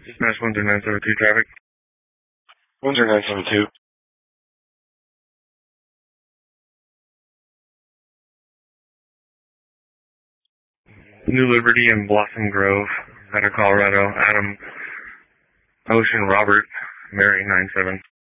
Dispatch 10972 traffic. 10972. New Liberty and Blossom Grove, out of Colorado. Adam Ocean Robert, Mary 97.